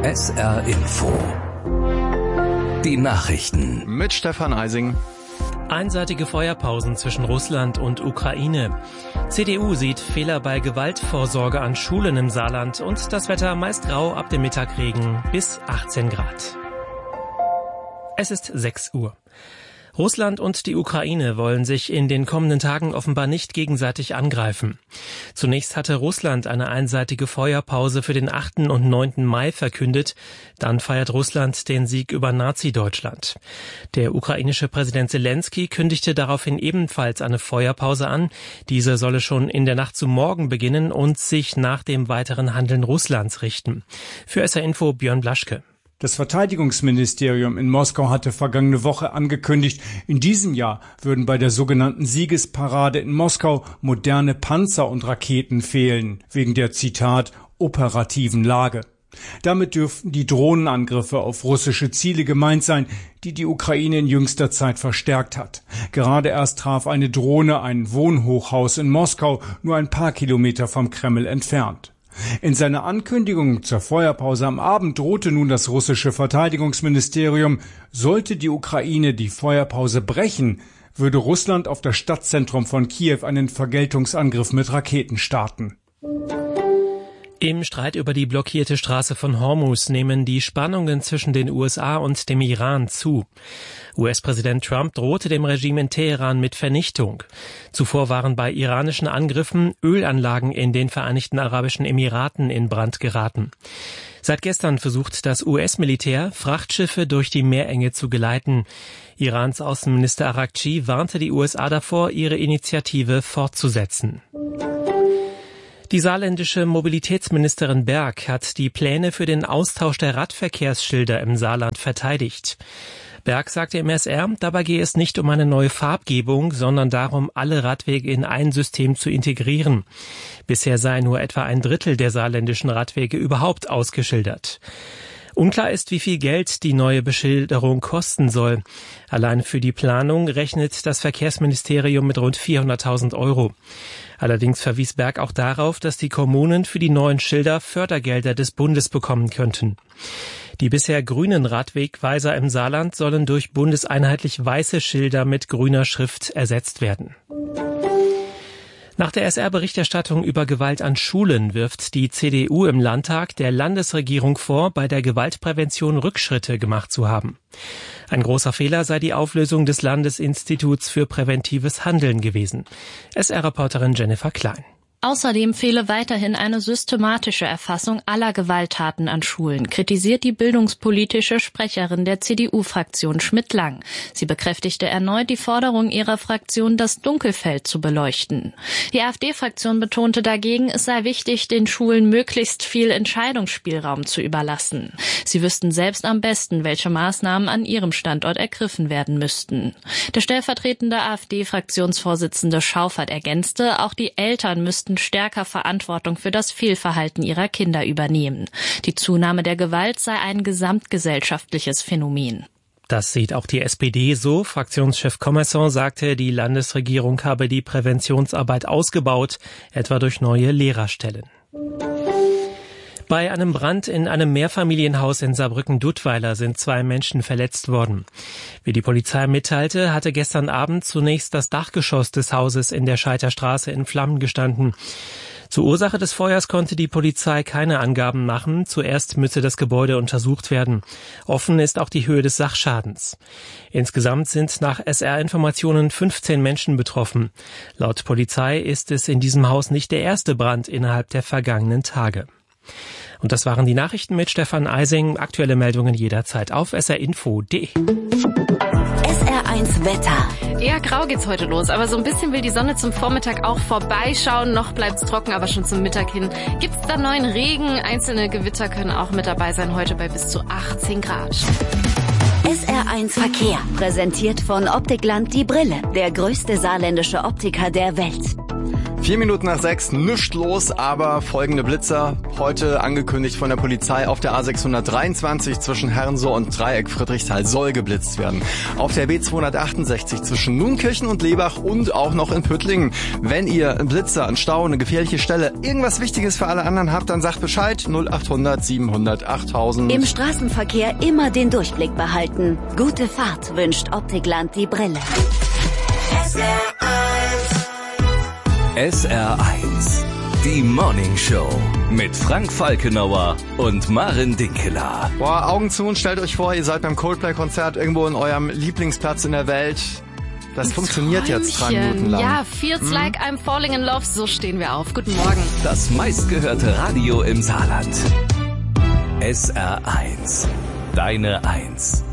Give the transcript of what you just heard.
SR Info. Die Nachrichten. Mit Stefan Eising. Einseitige Feuerpausen zwischen Russland und Ukraine. CDU sieht Fehler bei Gewaltvorsorge an Schulen im Saarland und das Wetter meist grau, ab dem Mittag Regen bis 18 Grad. Es ist 6 Uhr. Russland und die Ukraine wollen sich in den kommenden Tagen offenbar nicht gegenseitig angreifen. Zunächst hatte Russland eine einseitige Feuerpause für den 8. und 9. Mai verkündet. Dann feiert Russland den Sieg über Nazi-Deutschland. Der ukrainische Präsident Zelensky kündigte daraufhin ebenfalls eine Feuerpause an. Diese solle schon in der Nacht zu morgen beginnen und sich nach dem weiteren Handeln Russlands richten. Für SR Info Björn Blaschke. Das Verteidigungsministerium in Moskau hatte vergangene Woche angekündigt, in diesem Jahr würden bei der sogenannten Siegesparade in Moskau moderne Panzer und Raketen fehlen, wegen der, Zitat, operativen Lage. Damit dürften die Drohnenangriffe auf russische Ziele gemeint sein, die die Ukraine in jüngster Zeit verstärkt hat. Gerade erst traf eine Drohne ein Wohnhochhaus in Moskau, nur ein paar Kilometer vom Kreml entfernt. In seiner Ankündigung zur Feuerpause am Abend drohte nun das russische Verteidigungsministerium, sollte die Ukraine die Feuerpause brechen, würde Russland auf das Stadtzentrum von Kiew einen Vergeltungsangriff mit Raketen starten. Im Streit über die blockierte Straße von Hormuz nehmen die Spannungen zwischen den USA und dem Iran zu. US-Präsident Trump drohte dem Regime in Teheran mit Vernichtung. Zuvor waren bei iranischen Angriffen Ölanlagen in den Vereinigten Arabischen Emiraten in Brand geraten. Seit gestern versucht das US-Militär, Frachtschiffe durch die Meerenge zu geleiten. Irans Außenminister Araghchi warnte die USA davor, ihre Initiative fortzusetzen. Die saarländische Mobilitätsministerin Berg hat die Pläne für den Austausch der Radverkehrsschilder im Saarland verteidigt. Berg sagte im SR, dabei gehe es nicht um eine neue Farbgebung, sondern darum, alle Radwege in ein System zu integrieren. Bisher sei nur etwa ein Drittel der saarländischen Radwege überhaupt ausgeschildert. Unklar ist, wie viel Geld die neue Beschilderung kosten soll. Allein für die Planung rechnet das Verkehrsministerium mit rund 400.000 €. Allerdings verwies Berg auch darauf, dass die Kommunen für die neuen Schilder Fördergelder des Bundes bekommen könnten. Die bisher grünen Radwegweiser im Saarland sollen durch bundeseinheitlich weiße Schilder mit grüner Schrift ersetzt werden. Nach der SR-Berichterstattung über Gewalt an Schulen wirft die CDU im Landtag der Landesregierung vor, bei der Gewaltprävention Rückschritte gemacht zu haben. Ein großer Fehler sei die Auflösung des Landesinstituts für präventives Handeln gewesen. SR-Reporterin Jennifer Klein. Außerdem fehle weiterhin eine systematische Erfassung aller Gewalttaten an Schulen, kritisiert die bildungspolitische Sprecherin der CDU-Fraktion Schmidt-Lang. Sie bekräftigte erneut die Forderung ihrer Fraktion, das Dunkelfeld zu beleuchten. Die AfD-Fraktion betonte dagegen, es sei wichtig, den Schulen möglichst viel Entscheidungsspielraum zu überlassen. Sie wüssten selbst am besten, welche Maßnahmen an ihrem Standort ergriffen werden müssten. Der stellvertretende AfD-Fraktionsvorsitzende Schaufert ergänzte, auch die Eltern müssten stärker Verantwortung für das Fehlverhalten ihrer Kinder übernehmen. Die Zunahme der Gewalt sei ein gesamtgesellschaftliches Phänomen. Das sieht auch die SPD so. Fraktionschef Commerson sagte, die Landesregierung habe die Präventionsarbeit ausgebaut, etwa durch neue Lehrerstellen. Bei einem Brand in einem Mehrfamilienhaus in Saarbrücken-Duttweiler sind 2 Menschen verletzt worden. Wie die Polizei mitteilte, hatte gestern Abend zunächst das Dachgeschoss des Hauses in der Scheiterstraße in Flammen gestanden. Zur Ursache des Feuers konnte die Polizei keine Angaben machen. Zuerst müsse das Gebäude untersucht werden. Offen ist auch die Höhe des Sachschadens. Insgesamt sind nach SR-Informationen 15 Menschen betroffen. Laut Polizei ist es in diesem Haus nicht der erste Brand innerhalb der vergangenen Tage. Und das waren die Nachrichten mit Stefan Eising. Aktuelle Meldungen jederzeit auf srinfo.de. SR1 Wetter. Eher grau geht's heute los, aber so ein bisschen will die Sonne zum Vormittag auch vorbeischauen. Noch bleibt's trocken, aber schon zum Mittag hin gibt's da neuen Regen. Einzelne Gewitter können auch mit dabei sein, heute bei bis zu 18 Grad. SR1 Verkehr, präsentiert von Optikland die Brille, der größte saarländische Optiker der Welt. 4 Minuten nach 6, nichts los, aber folgende Blitzer. Heute angekündigt von der Polizei auf der A623 zwischen Herrensohr und Dreieck Friedrichsthal soll geblitzt werden. Auf der B268 zwischen Nunkirchen und Lebach und auch noch in Püttlingen. Wenn ihr einen Blitzer, einen Stau, eine gefährliche Stelle, irgendwas Wichtiges für alle anderen habt, dann sagt Bescheid. 0800 700 8000. Im Straßenverkehr immer den Durchblick behalten. Gute Fahrt wünscht Optikland die Brille. SR1, die Morning Show mit Frank Falkenauer und Maren Dinkeler. Boah, Augen zu und stellt euch vor, ihr seid beim Coldplay-Konzert irgendwo in eurem Lieblingsplatz in der Welt. Das funktioniert jetzt 3 Minuten lang. Ja, feels like I'm falling in love, so stehen wir auf. Guten Morgen. Das meistgehörte Radio im Saarland. SR1, deine 1.